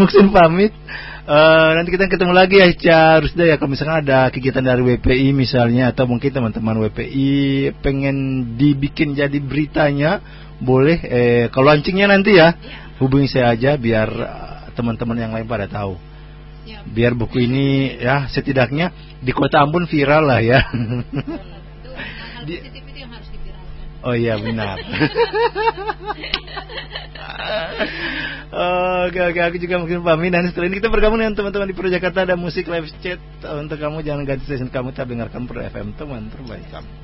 Muksin pamit. Nanti kita ketemu lagi ya Ica Rusda ya. Kalau misalkan ada kegiatan dari WPI misalnya, atau mungkin teman-teman WPI pengen dibikin jadi beritanya, boleh. Kalau launchingnya nanti ya, hubungi saya aja biar teman-teman yang lain pada tahu. Biar buku ini ya setidaknya di Kota Ambon viral lah ya. Oh iya benar. Oke, aku juga mungkin pamit. Dan setelah ini kita bergabung dengan teman-teman di Pro Jakarta, ada musik live chat untuk kamu. Jangan ganti stasiun kamu, tetap dengarkan Pro FM, teman terbaik kamu.